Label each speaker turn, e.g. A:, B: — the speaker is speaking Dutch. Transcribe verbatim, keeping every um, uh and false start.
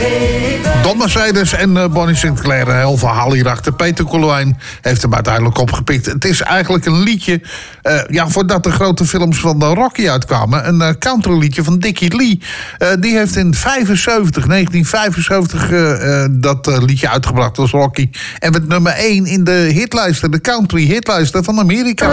A: Don Mercedes en uh, Bonnie Sinclair, een heel verhaal hierachter. Peter Koelewijn heeft hem uiteindelijk opgepikt. Het is eigenlijk een liedje, uh, ja, voordat de grote films van de Rocky uitkwamen. Een uh, countryliedje van Dickie Lee. Uh, die heeft in negentien vijfenzeventig uh, uh, dat uh, liedje uitgebracht als Rocky. En werd nummer één in de hitlijsten, de country hitlijsten van Amerika.